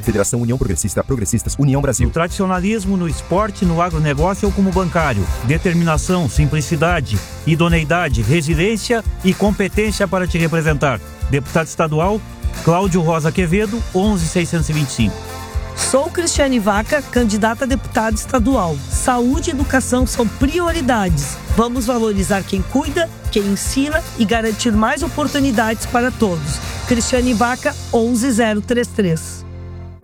Federação União Progressista, Progressistas, União Brasil. O tradicionalismo no esporte, no agronegócio ou como bancário. Determinação, simplicidade, idoneidade, resiliência e competência para te representar. Deputado estadual, Cláudio Rosa Quevedo, 11625. Sou Cristiane Vaca, candidata a deputada estadual. Saúde e educação são prioridades. Vamos valorizar quem cuida, quem ensina e garantir mais oportunidades para todos. Cristiane Vaca, 11033.